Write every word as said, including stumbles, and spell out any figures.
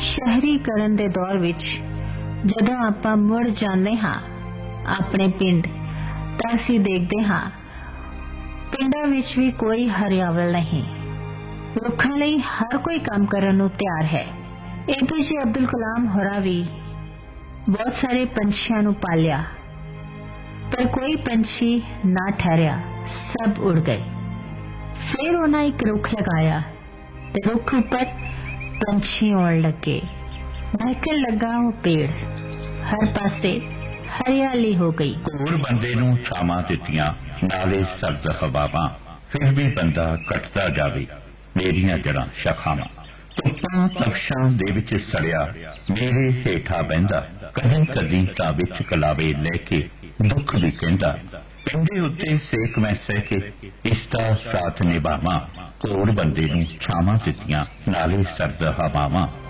ਸ਼ਹਿਰੀਕਰਨ ਦੇ ਦੌਰ ਵਿੱਚ ਜਦੋਂ ਆਪਾਂ ਮੁੜ ਜਾਂਦੇ ਹਾਂ ਆਪਣੇ ਪਿੰਡ ਤਾਂ ਅਸੀਂ ਦੇਖਦੇ ਹਾਂ ਪਿੰਡਾਂ ਵਿੱਚ ਵੀ ਕੋਈ ਹਰਿਆਵਲ ਨਹੀਂ। ਰੁੱਖਾਂ ਲਈ ਹਰ ਕੋਈ ਕੰਮ ਕਰਨ ਨੂੰ ਤਿਆਰ ਹੈ। ਏਪੀਜੇ ਅਬਦੁਲ ਕਲਾਮ ਹੋਰਾਂ ਵੀ ਬਹੁਤ ਸਾਰੇ ਪੰਛੀਆਂ ਨੂੰ ਪਾਲਿਆ, ਪਰ ਕੋਈ ਪੰਛੀ ਨਾ ਠਹਿਰਿਆ, ਸਭ ਉੜ ਗਏ। ਫਿਰ ਉਹਨਾਂ ਇੱਕ ਰੁੱਖ ਲਗਾਇਆ ਤੇ ਰੁੱਖ ਉੱਪਰ ਪੰਛੀ ਆਉਣ ਲੱਗੇ। ਮਹਿਕਣ ਲੱਗਾ ਉਹ ਪੇੜ, ਹਰ ਪਾਸੇ ਹਰਿਆਲੀ ਹੋ ਗਈ। ਘੋਰ ਬੰਦੇ ਨੂੰ ਛਾਵਾਂ ਦਿੱਤੀਆਂ ਨਾਲੇ ਸਰਦ ਹਵਾਵਾਂ, ਫਿਰ ਵੀ ਬੰਦਾ ਕੱਟਦਾ ਜਾਵੇ ਮੇਰੀਆਂ ਜੜਾਂ ਸ਼ਾਖਾਵਾਂ। ਧੁੱਪਾਂ ਤਪਸ਼ਾਂ ਦੇ ਵਿੱਚ ਸੜਿਆ ਮੇਰੇ ਹੇਠਾਂ ਬਹਿੰਦਾ, ਕਦੀ ਕਦੀ ਤਾਂ ਵਿੱਚ ਕਲਾਵੇ ਲੈ ਕੇ ਦੁੱਖ ਵੀ ਕਹਿੰਦਾ। ਪਿੰਡੇ ਉੱਤੇ ਸੇਕ ਮੈਂ ਸਹਿ ਕੇ ਇਸ ਦਾ ਸਾਥ ਨਿਭਾਵਾਂ, ਘੋਰ ਬੰਦੇ ਨੂੰ ਛਾਵਾਂ ਦਿੱਤੀਆਂ ਨਾਲੇ ਸਰਦ ਹਵਾਵਾਂ।